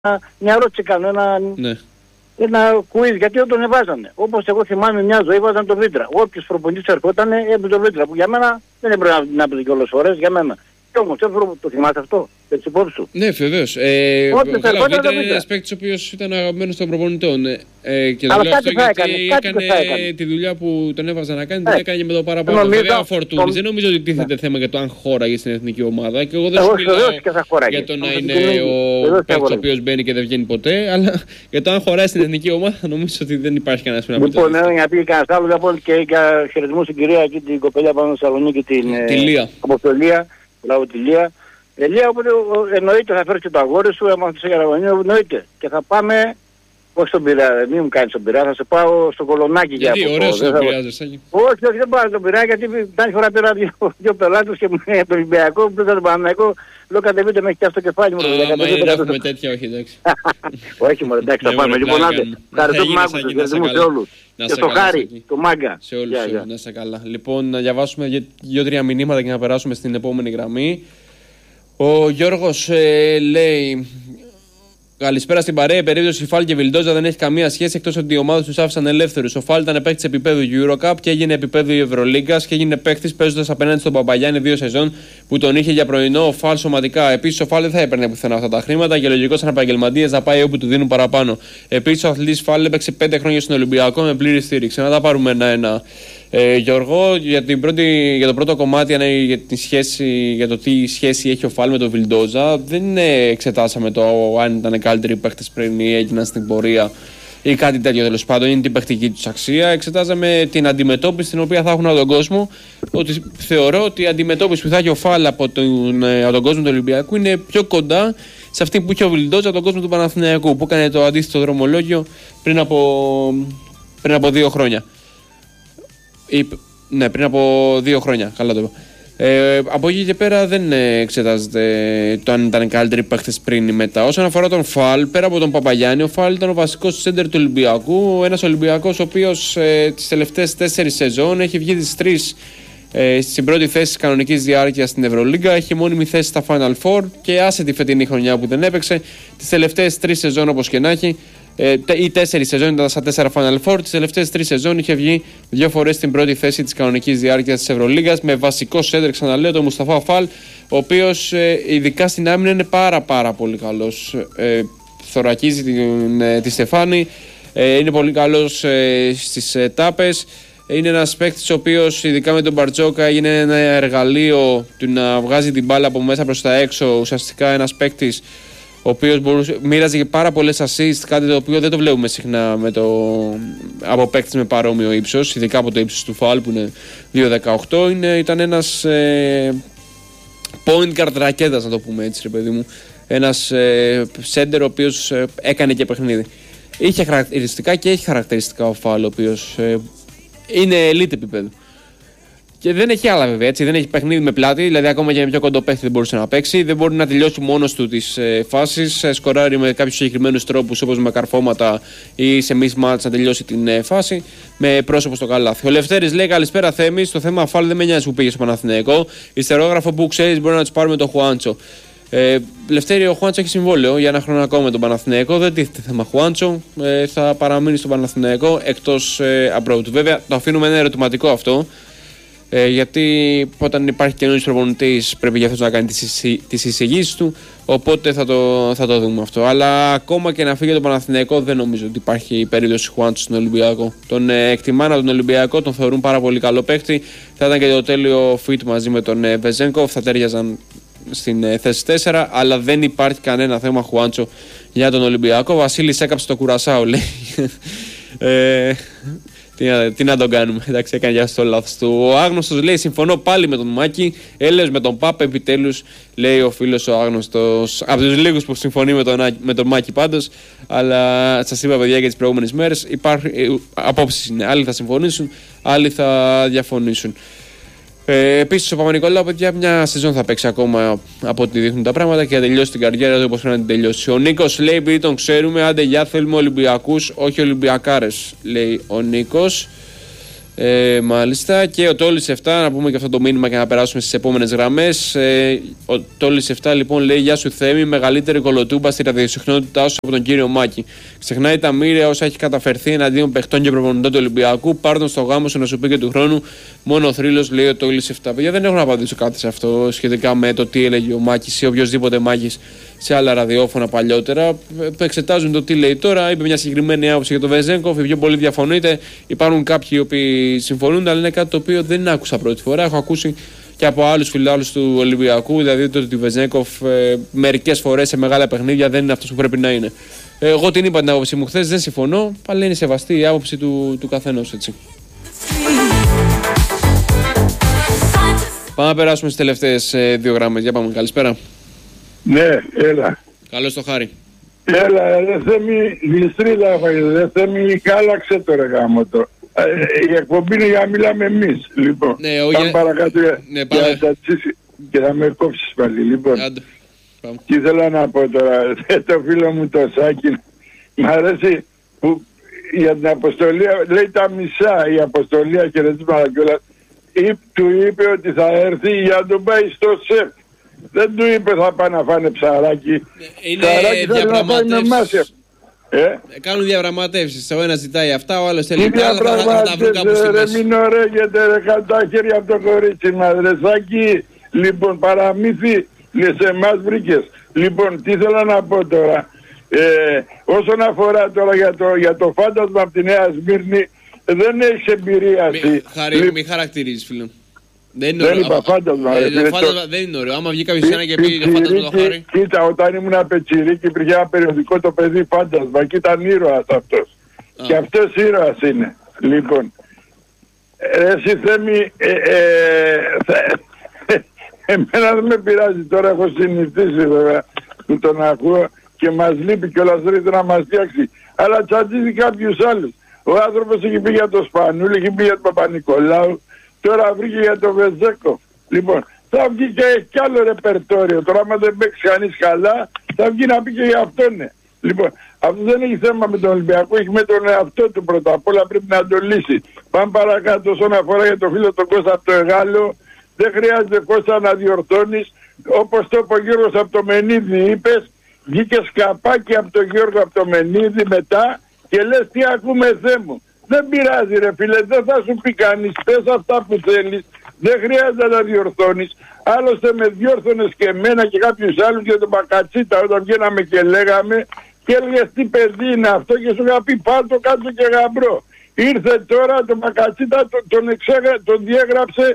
μια ερώτηση κάνω, ένα quiz, γιατί δεν τον εβάζανε. Όπως εγώ θυμάμαι μια ζωή βάζαν το Βίτρα. Όποιος προπονητής ερχόταν έπαιζε το Βίτρα, που για μένα δεν έπρεπε να παίζει και όλες τις φορές, για μένα. Και όμως το θυμάσαι αυτό, έτσι υπόψη σου. Ναι, βεβαίως. Ο Βίτρα είναι ένας παίκτης ο οποίος ήταν αγαπημένος των προπονητών. Και το λέω αυτό γιατί έκανε τη δουλειά που τον έβαζαν να κάνει, την έκανε με το παραπάνω. Βέβαια ο Φορτούνης δεν νομίζω ότι τίθεται θέμα για το αν χώραγε στην εθνική ομάδα. Και εγώ δεν σου μιλάω για το να είναι ο παίκτης ο οποίος μπαίνει και δεν βγαίνει ποτέ, αλλά για το αν χωράει στην εθνική ομάδα νομίζω ότι δεν υπάρχει κανένας που να πει. Λοιπόν, να πει κανένας άλλο, και για χαιρετισμού στην κυρία εκεί την κοπέλια πάνω στη Θεσσαλονίκη, την Αποστολία. Μπράβο τη Λία. Λία, οπότε εννοείται θα φέρεις και το αγόρι σου, άμα θες για αγωνία, εννοείται. Και θα πάμε, όχι στον Πειραιά, μην μου κάνεις τον Πειραιά, θα σε πάω στο Κολονάκι για αυτό. Γιατί, ωραίος τον Πειραιά, Ζεσάκη. Όχι, δεν πάω στον Πειραιά, γιατί την άλλη φορά πήρα δύο πελάτες και μου λέει τον Ολυμπιακό, που δεν τον Παναθηναϊκό, λέω κατεβείτε με έχει και αυτό το κεφάλι μου. Μα δεν έχουμε τέτοια, όχι εντάξει. Όχι μωρέ, εντάξει, θα πάμε. Λοιπόν, άντε, ευχαριστώ που μ' άκουσες, χαιρετισμούς σε όλους. Και στο Χάρη, το Μάγκα. Σε όλους, να είστε καλά. Λοιπόν, να διαβάσουμε 2-3 μηνύματα και να περάσουμε στην επόμενη γραμμή. Ο Γιώργος λέει: καλησπέρα στην παρέα. Η περίπτωση Φάλ και Βιλντόζα δεν έχει καμία σχέση, εκτός ότι οι ομάδες τους άφησαν ελεύθερους. Ο Φάλ ήταν παίκτης επίπεδου Eurocup και έγινε επίπεδου Ευρωλίγκας και έγινε παίκτης παίζοντας απέναντι στον Παπαγιάννη 2 σεζόν που τον είχε για πρωινό ο Φάλ σωματικά. Επίσης ο Φάλ δεν θα έπαιρνε πουθενά αυτά τα χρήματα και λογικό σαν επαγγελματίας να πάει όπου του δίνουν παραπάνω. Επίσης ο αθλητής Φάλ έπαιξε 5 χρόνια στον Ολυμπιακό με πλήρη στήριξη. Να τα πάρουμε ένα-ένα. Γιώργο, για το πρώτο κομμάτι, για το τι σχέση έχει ο Φάλ με τον Βιλντόζα, δεν εξετάσαμε το αν ήταν καλύτεροι παίκτες πριν ή έγιναν στην πορεία ή κάτι τέτοιο, τέλος πάντων. Είναι την παικτική τους αξία. Εξετάζαμε την αντιμετώπιση την οποία θα έχουν από τον κόσμο. Ότι θεωρώ ότι η αντιμετώπιση που θα έχει ο Φάλ από τον κόσμο του Ολυμπιακού είναι πιο κοντά σε αυτή που είχε ο Βιλντόζα από τον κόσμο του Παναθηναϊκού, που έκανε το αντίθετο δρομολόγιο πριν από 2 χρόνια. Ναι, πριν από 2 χρόνια. Καλά το είπα. Από εκεί και πέρα δεν εξετάζεται το αν ήταν καλύτεροι παίχτες πριν ή μετά. Όσον αφορά τον Φάλ, πέρα από τον Παπαγιάννη, ο Φάλ ήταν ο βασικός σέντερ του Ολυμπιακού. Ένας Ολυμπιακός ο οποίος τις τελευταίες 4 σεζόν έχει βγει τις 3 στην πρώτη θέση της κανονικής διάρκειας στην Ευρωλίγκα. Έχει μόνιμη θέση στα Final Four και άσε τη φετινή χρονιά που δεν έπαιξε. Τις τελευταίες 3 σεζόν, όπως και να έχει, ή 4 σεζόν ήταν στα 4 Final Four. Τις τελευταίες 3 σεζόν είχε βγει 2 φορές στην πρώτη θέση της κανονικής διάρκειας της Ευρωλίγκας με βασικό σέντερ, ξαναλέω, τον Μουσταφά Φάλ, ο οποίος ειδικά στην άμυνα είναι πάρα πολύ καλός. Θωρακίζει τη Στεφάνη, είναι πολύ καλός στις τάπες. Είναι ένας παίκτης ο οποίος ειδικά με τον Μπαρτζόκα έγινε ένα εργαλείο του να βγάζει την μπάλα από μέσα προς τα έξω. Ουσιαστικά ένας παίκτης ο οποίος μοίραζε πάρα πολλές assists, κάτι το οποίο δεν το βλέπουμε συχνά από παίκτες με παρόμοιο ύψος, ειδικά από το ύψος του Φάλ που είναι 2.18. Ήταν ένας point guard ρακέτας, να το πούμε έτσι, ρε παιδί μου. Ένας center ο οποίος έκανε και παιχνίδι. Είχε χαρακτηριστικά και έχει χαρακτηριστικά ο Φάλ, ο οποίος είναι elite επίπεδου. Και δεν έχει άλλα βέβαια, έτσι. Δεν έχει παιχνίδι με πλάτη, δηλαδή ακόμα και με πιο κοντό παίχτη δεν μπορούσε να παίξει. Δεν μπορεί να τελειώσει μόνος του τις φάσεις. Σκοράρει με κάποιους συγκεκριμένους τρόπους, όπως με καρφώματα ή σε mismatch να τελειώσει την φάση με πρόσωπο στο καλάθι. Ο Λευτέρης λέει: καλησπέρα Θέμη. Στο θέμα Φάλ δεν με νοιάζει που πήγε στο Παναθηναϊκό. Ιστερόγραφο που ξέρεις μπορεί να του πάρουμε το Χουάντσο. Λευτέρη, ο Χουάντσο έχει συμβόλαιο για 1 χρόνο ακόμα με τον Παναθηναϊκό. Δεν τίθεται θέμα Χουάντσο. Θα παραμείνει στον Παναθηναϊκό εκτός abroad. Βέβαια, το αφήνουμε ένα ερωτηματικό αυτό. Γιατί όταν υπάρχει καινούργιος προπονητής πρέπει για αυτό να κάνει τις εισηγήσεις του. Οπότε θα το δούμε αυτό. Αλλά ακόμα και να φύγει το Παναθηναϊκό, δεν νομίζω ότι υπάρχει περίπτωση Χουάντσο στον Ολυμπιακό. Τον εκτιμάνε από τον Ολυμπιακό, τον θεωρούν πάρα πολύ καλό παίκτη. Θα ήταν και το τέλειο fit μαζί με τον Βεζένκοφ, θα τέριαζαν στην θέση 4. Αλλά δεν υπάρχει κανένα θέμα Χουάντσο για τον Ολυμπιακό. Βασίλης έκαψε το Κουρασάο, λέει. Τι να τον κάνουμε, εντάξει, έκανε για το λάθος του. Ο Άγνωστος λέει: συμφωνώ πάλι με τον Μάκη. Έλεος με τον Πάπα, επιτέλους, λέει ο φίλος ο Άγνωστος. Από τους λίγους που συμφωνεί με τον Μάκη πάντως. Αλλά σας είπα, παιδιά, για τις προηγούμενες μέρες απόψεις είναι. Άλλοι θα συμφωνήσουν, άλλοι θα διαφωνήσουν. Επίσης, ο Παπα-Νικολάου, παιδιά, μια σεζόν θα παίξει ακόμα από ό,τι δείχνουν τα πράγματα και θα τελειώσει την καριέρα του όπως πρέπει να την τελειώσει. Ο Νίκος λέει: επειδή τον ξέρουμε, άντε γεια, θέλουμε Ολυμπιακούς, όχι Ολυμπιακάρες, λέει ο Νίκος. Μάλιστα. Και ο Τόλης 7, να πούμε και αυτό το μήνυμα και να περάσουμε στις επόμενες γραμμές. Ο Τόλης 7 λοιπόν λέει: Γεια σου Θέμη, μεγαλύτερη κολοτούμπα στη ραδιοσυχνότητά σου από τον κύριο Μάκη. Ξεχνάει τα μοίρια όσα έχει καταφερθεί εναντίον παιχτών και προπονητών του Ολυμπιακού. Πάρ' τον στο γάμο σου να σου πει και του χρόνου. Μόνο ο θρύλος, λέει ο Τόλης 7. Παιδιά, δεν έχω να απαντήσω κάτι σε αυτό σχετικά με το τι έλεγε ο Μάκης ή οποιοδήποτε Μάκης σε άλλα ραδιόφωνα παλιότερα. Εξετάζουν το τι λέει τώρα. Είπε μια συγκεκριμένη άποψη για τον Βεζένκοφ. Οι πιο πολλοί διαφωνείτε. Υπάρχουν κάποιοι οι οποίοι συμφωνούν, αλλά είναι κάτι το οποίο δεν άκουσα πρώτη φορά. Έχω ακούσει και από άλλους φιλάθλους του Ολυμπιακού. Δηλαδή το ότι ο Βεζένκοφ μερικές φορές σε μεγάλα παιχνίδια δεν είναι αυτός που πρέπει να είναι. Εγώ την είπα την άποψή μου χθες, δεν συμφωνώ. Πάλι είναι σεβαστή η άποψη του καθενός, έτσι. Πάμε να περάσουμε στις τελευταίες δύο γραμμές. Για πάμε, καλησπέρα. Ναι, έλα. Καλώς το Χάρη. Έλα, δεν θέμει γλιστρίδα, δεν θέμει κάλαξε τώρα γάμο το. Η εκπομπή είναι για να μιλάμε εμείς, λοιπόν. Ναι, πάμε παρακάτω για τα τσίσεις και θα με κόψεις πάλι, λοιπόν. Τι ήθελα να πω τώρα, το φίλο μου το Σάκη, μ' αρέσει που για την αποστολή, λέει τα μισά, η αποστολή χαιρετίσματα κιόλας, του είπε ότι θα έρθει για να τον πάει στο σεφ. Δεν του είπε θα πάνε να φάνε ψαράκι. Είναι διαπραγματεύσεις. Κάνουν διαπραγματεύσεις. Ο ένας ζητάει αυτά, ο άλλος θέλει τα άλλα. Θα τα βρουν κάπου στη μέση. Μην ωραίγεται ρε, κάτω τα χέρια από το κορίτσι μας ρε Σάκη. Λοιπόν, παραμύθι σε εμάς βρήκες. Λοιπόν, τι θέλω να πω τώρα. Όσον αφορά τώρα για το φάντασμα από τη Νέα Σμύρνη, δεν έχεις εμπειρία. Μη χαρακτηρίζεις, φίλε. Δεν είπα φάντασμα. Δεν είναι ωραίο. Άμα βγει κάποιος ένα και πει το φάντασμα το Χάρη. Κοίτα, όταν ήμουν πετσιρίκι υπήρχε ένα περιοδικό το παιδί φάντασμα και ήταν ήρωας αυτός. Και αυτός ήρωας είναι. Λοιπόν, εσύ Θέμη, εμένα δεν με πειράζει τώρα, έχω συνηθίσει βέβαια που τον ακούω και μας λείπει κιόλας θέλετε να μας φτιάξει. Αλλά τσαντίζει κάποιους άλλους. Ο άνθρωπος έχει πει για τον Σπανούλη, έχει πει για τον Παπα-Νικολάου. Τώρα βρήκε για το Βεζέκοφ. Λοιπόν, θα βγει και έχει κι άλλο ρεπερτόριο. Τώρα άμα δεν παίξει κανείς καλά, θα βγει να πει και για αυτόν. Ναι. Λοιπόν, αυτό δεν έχει θέμα με τον Ολυμπιακό, έχει με τον εαυτό του πρώτα απ' όλα, πρέπει να το λύσει. Πάμε παρακάτω όσον αφορά για τον φίλο τον Κώστα από το Εγάλο. Δεν χρειάζεται Κώστα να διορθώνεις. Όπως το είπε ο Γιώργος από το Μενίδη είπες, βγήκε σκαπάκι από τον Γιώργο από το Μενίδη μετά και λες τι ακούμε Θεέ μου. Δεν πειράζει ρε φίλε, δεν θα σου πει κανείς, πες αυτά που θέλεις, δεν χρειάζεται να διορθώνεις. Άλλωστε με διόρθωνες και εμένα και κάποιους άλλους για τον Μπακατσίτα όταν βγαίναμε και λέγαμε και έλεγες τι παιδί είναι αυτό και σου είχα πει πάρτο κάτω και γαμπρό. Ήρθε τώρα τον Μπακατσίτα, τον διέγραψε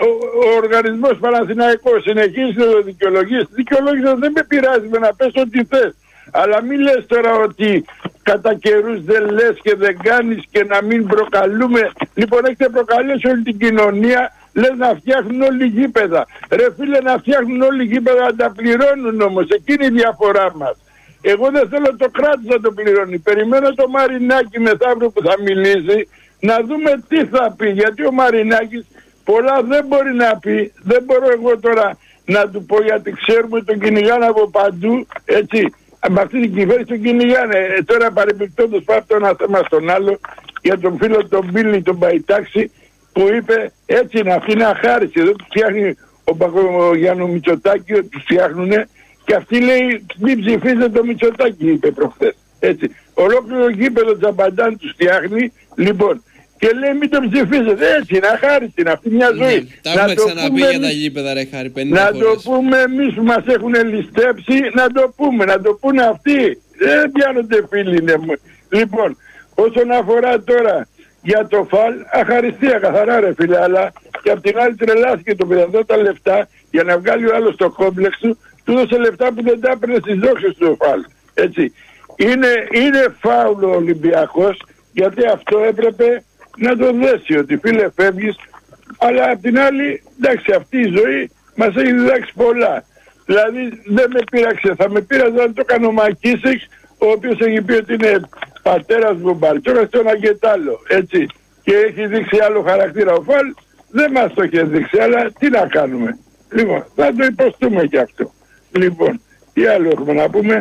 ο οργανισμός Παναθηναϊκός, συνεχίζει να το δικαιολογείς. Δικαιολόγησε, δεν με πειράζει με να πες ό,τι θες. Αλλά μην λες τώρα ότι κατά καιρούς δεν λες και δεν κάνεις και να μην προκαλούμε. Λοιπόν, έχετε προκαλέσει όλη την κοινωνία, λες να φτιάχνουν όλοι γήπεδα. Ρε φίλε, να φτιάχνουν όλοι γήπεδα, να τα πληρώνουν όμως, εκείνη η διαφορά μας. Εγώ δεν θέλω το κράτος να το πληρώνει. Περιμένω το Μαρινάκη μεθαύριο που θα μιλήσει, να δούμε τι θα πει. Γιατί ο Μαρινάκης πολλά δεν μπορεί να πει, δεν μπορώ εγώ τώρα να του πω γιατί ξέρουμε τον κυνηγάνε από παντού, έτσι. Με αυτή την κυβέρνηση τον κυνηγάνε. Τώρα παρεμπιπτόντως πάω από το ένα θέμα στον άλλο για τον φίλο τον Μπίλη, τον Παϊτάξη, που είπε έτσι είναι, αυτή είναι αχάριση. Εδώ του φτιάχνει ο Γιάννου Μητσοτάκη, του φτιάχνουνε και αυτή λέει μην ψηφίζετε το Μητσοτάκη, είπε προχθές. Έτσι. Ολόκληρο γήπεδο Τζαμπαντάν του φτιάχνει, λοιπόν. Και λέει μην το ψηφίζετε, έτσι είναι αχάριστη, είναι αυτή μια ζωή. Τα έχουμε ξαναπεί για τα γήπεδα ρε Χάρη, 50 να φορές. Το πούμε εμείς που μας έχουν ληστέψει, να το πούμε, να το πούνε αυτοί. Δεν πιάνονται φίλοι είναι μου. Λοιπόν, όσον αφορά τώρα για το φαλ, αχαριστία καθαρά ρε φίλε, αλλά και απ' την άλλη τρελάθηκε το παιδευτό τα λεφτά για να βγάλει ο άλλος το κόμπλεξ του, του δώσε λεφτά που δεν τα έπαιρνε στις δόξες του φαλ. Έτσι. Είναι φάουλο ο Ολυμπιακός, γιατί αυτό έπρεπε να το δέσει ότι φίλε φεύγεις, αλλά απ' την άλλη εντάξει αυτή η ζωή μας έχει διδάξει πολλά. Δηλαδή δεν με πείραξε, θα με πείραζε αν το έκανε ο Μακίσικ, ο οποίος έχει πει ότι είναι πατέρας μου Μπαλτσόκας στον Αγκετάλο, έτσι, και έχει δείξει άλλο χαρακτήρα ο Φαλ, δεν μας το έχει δείξει, αλλά τι να κάνουμε. Λοιπόν, θα το υποστούμε και αυτό. Λοιπόν, τι άλλο έχουμε να πούμε.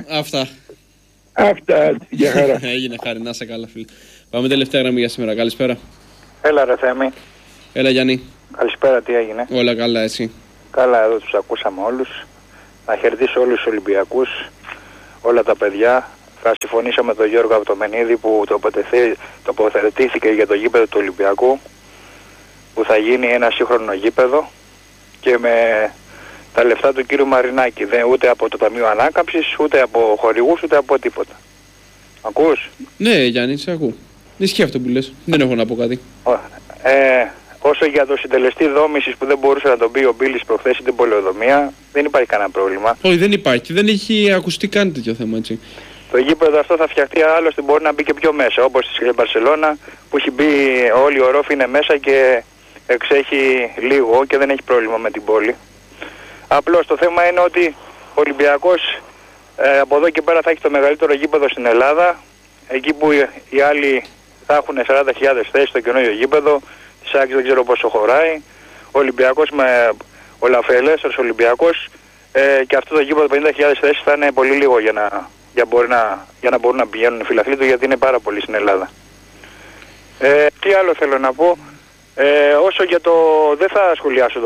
Αυτά, για χαρά. Έγινε Χάρη, να είσαι καλά φίλε. Πάμε τελευταία γραμμή για σήμερα, καλησπέρα. Έλα ρε Θέμη. Έλα Γιάννη. Καλησπέρα, τι έγινε? Όλα καλά, εσύ? Καλά, εδώ τους ακούσαμε όλους. Να χαιρετήσω όλους τους Ολυμπιακούς, όλα τα παιδιά. Θα συμφωνήσω με τον Γιώργο Αυτομενίδη που τοποθετήθηκε για το γήπεδο του Ολυμπιακού, που θα γίνει ένα σύγχρονο γήπεδο και με τα λεφτά του κύριου Μαρινάκη. Δεν, ούτε από το Ταμείο Ανάκαμψης, ούτε από χορηγούς, ούτε από τίποτα. Ακούς? Ναι Γιάννη, σε ακούω. Ισχύει αυτό που λες. Δεν έχω να πω κάτι. Όσο για το συντελεστή δόμησης που δεν μπορούσε να τον πει ο Μπίλης προχθές στην πολεοδομία, δεν υπάρχει κανένα πρόβλημα. Όχι, δεν υπάρχει. Δεν έχει ακουστεί καν τέτοιο θέμα, έτσι. Το γήπεδο αυτό θα φτιαχτεί, άλλωστε μπορεί να μπει και πιο μέσα, όπως στη Μπαρσελόνα που έχει μπει όλη η ορόφη είναι μέσα και εξέχει λίγο και δεν έχει πρόβλημα με την πόλη. Απλώς το θέμα είναι ότι ο Ολυμπιακός από εδώ και πέρα θα έχει το μεγαλύτερο γήπεδο στην Ελλάδα, εκεί που οι άλλοι θα έχουν 40.000 θέσεις στο καινούριο γήπεδο, της Άκης δεν ξέρω πόσο χωράει, ο Ολυμπιακός ο Λαφελέστερος Ολυμπιακός και αυτό το γήπεδο 50.000 θέσεις θα είναι πολύ λίγο για να μπορούν να πηγαίνουν οι φιλαθλοί του, γιατί είναι πάρα πολύ στην Ελλάδα. Τι άλλο θέλω να πω, όσο για το... δεν θα σχολιάσω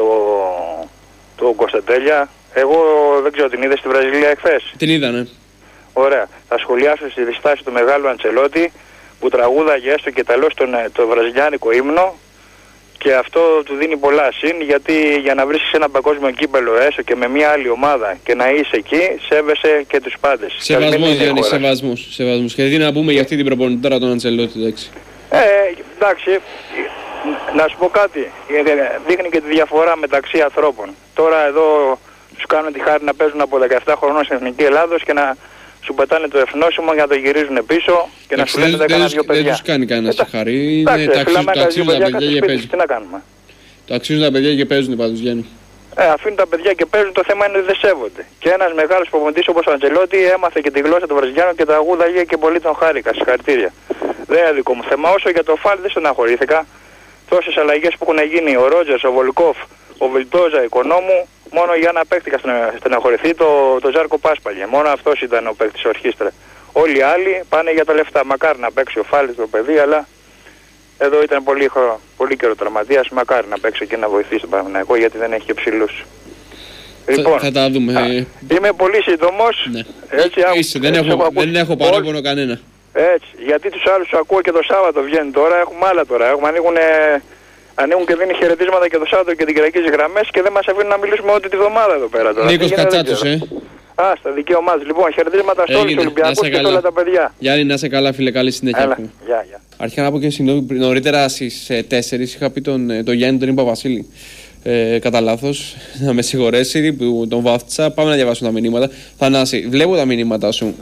το Κωνσταντέλια, εγώ δεν ξέρω, την είδες στη Βραζιλία εχθές? Την είδα, ναι. Ωραία, θα σχολιάσω στη διστάση του μεγάλου Αντσελότη που τραγούδαγε έστω και τελώς το βραζιλιάνικο ύμνο, και αυτό του δίνει πολλά συν, γιατί για να βρίσκεις ένα παγκόσμιο κύπελο έστω και με μια άλλη ομάδα και να είσαι εκεί, σέβεσαι και τους πάντες. Σεβασμός, Γιάννη, σεβασμός. Και τι να πούμε για αυτή την προπονητάρα τον Αντσελότη, εντάξει. Εντάξει, να σου πω κάτι, δείχνει και τη διαφορά μεταξύ ανθρώπων. Τώρα εδώ τους κάνουν τη χάρη να παίζουν από 17 χρονών στην Εθνική Ελλάδος και να σου πετάνε το ευνόσιμο για να το γυρίζουν πίσω και να σου λένε τα κανένα δυο παιδιά. Δεν τους κάνει κανένα σε χαρή. Εντάξει, τα αξίζουν τα παιδιά και παίζουν. Τι να κάνουμε. Το αξίζουν τα παιδιά και παίζουν πάντως, Γιάννη. Αφήνουν τα παιδιά και παίζουν, το θέμα είναι ότι δεν σέβονται. Και ένας μεγάλος προπονητής όπως ο Αντζελότη έμαθε και τη γλώσσα του Βραζιλιάνου και τα αγούδαγε και πολύ τον χάρηκα. Συγχαρητήρια. Δεν είναι δικό μου θέμα. Όσο για το Φάλ δεν στεναχωρήθηκα. Τόσες αλλαγές που έχουν γίνει, ο Ρότζερς, ο Βολκόφ, ο Βιλτόζα, Οικονόμου, μόνο για ένα παίκτη στεναχωρηθεί το Ζάρκο Πάσπαλια. Μόνο αυτός ήταν ο παίκτης ορχήστρα. Όλοι οι άλλοι πάνε για τα λεφτά. Μακάρι να παίξει ο Φάλ το παιδί, αλλά εδώ ήταν πολύ καιρό τραυματίας. Μακάρι να παίξει και να βοηθήσει τον Παναθηναϊκό, γιατί δεν έχει και ψηλούς. Λοιπόν, θα τα δούμε. Είμαι πολύ σύντομος. Ναι. Έτσι, δεν έχω παράπονο κανένα. Έτσι, γιατί τους άλλους τους ακούω και το Σάββατο βγαίνει τώρα, έχουμε άλλα τώρα. Ανοίγουν και δίνει χαιρετίσματα και το Σάββατο και την Κυριακή γραμμές και δεν μας αφήνουν να μιλήσουμε ό,τι τη βδομάδα εδώ πέρα τώρα. Νίκος Κατσάτος, στα δικαίωμά μας. Λοιπόν, χαιρετίσματα σε όλους τους Ολυμπιακούς και σε όλα τα παιδιά. Γιάννη, να σε καλά, φίλε, καλή συνέχεια. Γεια. Αρχικά να πω και συγγνώμη, νωρίτερα στις 4 είχα πει τον Γιάννη τον Παπασίλη. Κατά λάθος, να με συγχωρέσει που τον βάφτισα. Πάμε να διαβάσουμε τα μηνύματα. Θανάση, βλέπω τα μηνύματα σου.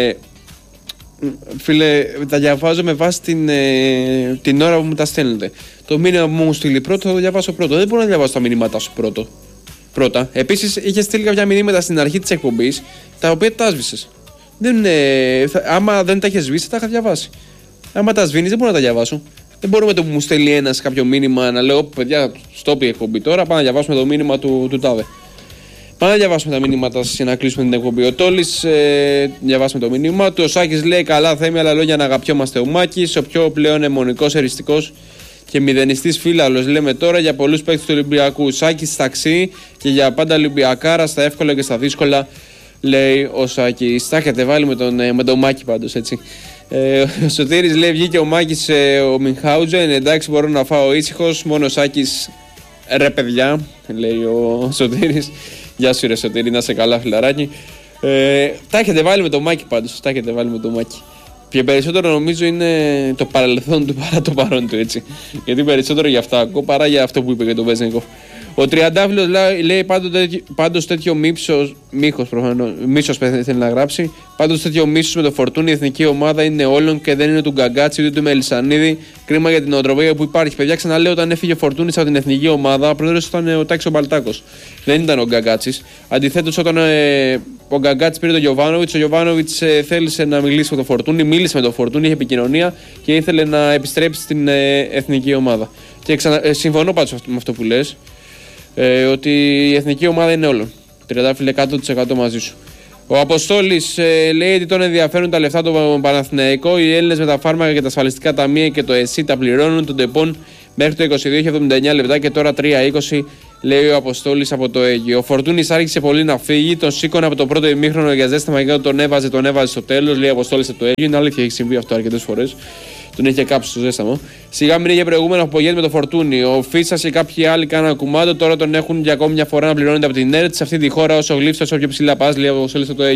Φίλε, τα διαβάζω με βάση την ώρα που μου τα στέλνετε. Το μήνυμα που μου στείλει πρώτο θα το διαβάσω πρώτο. Δεν μπορώ να διαβάσω τα μηνύματά σου πρώτα. Επίσης, είχε στείλει κάποια μηνύματα στην αρχή της εκπομπής, τα οποία τα άσβησες. Άμα δεν τα είχε σβήσει, τα είχα διαβάσει. Άμα τα σβήνεις, δεν μπορώ να τα διαβάσω. Δεν μπορούμε το που μου στέλνει ένας κάποιο μήνυμα να λέω: παιδιά, στόπι η εκπομπή τώρα, πάμε να διαβάσουμε το μήνυμα του τάδε. Πάμε να διαβάσουμε τα μηνύματα σας για να κλείσουμε την εκπομπή. Ο Τόλης, διαβάσουμε το μήνυμα του. Ο Σάκης λέει: καλά, Θέμη, αλλά λόγια να αγαπιόμαστε. Ο Μάκης, ο πιο πλέον αιμονικός, εριστικός και μηδενιστής φύλαλος, λέμε τώρα για πολλούς παίκτες του Ολυμπιακού. Σάκης ταξί και για πάντα Ολυμπιακάρα στα εύκολα και στα δύσκολα, λέει ο Σάκης. Τα έχετε βάλει με τον Μάκη πάντως, έτσι. Ο Σωτήρης λέει: βγήκε ο Μάκης ο Μινχάουτζεν. Εντάξει, μπορώ να φάω ήσυχος. Μόνο ο Σάκης, ρε παιδιά, λέει ο Σωτήρης. Γεια σου, ρε Σωτήρη, να σε καλά, φιλαράκι. Τα έχετε βάλει με το Μάκη πάντως. Τα έχετε βάλει με το Μάκη. Και περισσότερο νομίζω είναι το παρελθόν του παρά το παρόν του, έτσι. Γιατί περισσότερο για αυτά ακούω παρά για αυτό που είπε για τον Βεζενκόφ. Ο Τριαντάφυλλος λέει πάντως τέτοιο μίσος θέλει να γράψει. Πάντως τέτοιο μίσος με το Φορτούνι η εθνική ομάδα είναι όλων και δεν είναι του Γκαγκάτσι ούτε του Μελισσανίδη. Κρίμα για την οτροπία που υπάρχει. Παιδιά, ξαναλέω, όταν έφυγε ο Φορτούνης από την εθνική ομάδα, πρόεδρος ήταν ο Τάκης ο Μπαλτάκος. Δεν ήταν ο Γκαγκάτσης. Αντιθέτως, όταν ο Γκαγκάτσης πήρε τον Γιοβάνοβιτς, ο Γιοβάνοβιτς θέλησε να μιλήσει με τον Φορτούνι, μίλησε με τον Φορτούνι, είχε επικοινωνία και ήθελε να επιστρέψει στην εθνική ομάδα. Και συμφωνώ πάντως με αυτό που λες. Ότι η εθνική ομάδα είναι όλων. Τριαντάφυλλε 100% μαζί σου. Ο Αποστόλης λέει ότι τον ενδιαφέρουν τα λεφτά του Παναθηναϊκού. Οι Έλληνες με τα φάρμακα και τα ασφαλιστικά ταμεία και το ΕΣΥ τα πληρώνουν. Τον Τεπών Μέχρι το 22 είχε 79 λεπτά και τώρα 3-20, λέει ο Αποστόλης από το Αίγυο. Ο Φορτούνης άρχισε πολύ να φύγει, τον σήκωνε από το πρώτο ημίχρονο για ζέσταμα και τον έβαζε στο τέλος, λέει ο Αποστόλης από το Αίγυο. Είναι αλήθεια, έχει συμβεί αυτό αρκετές φορές. Τον είχε κάψει στο ζέσταμο. Σιγά μην είχε προηγούμενο από με το Φορτούνι. Ο Φίτσας και κάποιοι άλλοι κάναν κουμάντο, τώρα τον έχουν για ακόμη μια φορά να πληρώνεται από την ΕΡΤ. Σε αυτή τη χώρα, όσο γλύφει, όσο πιο ψηλά πα, λέει ο Αποστόλης από το Αίγυο.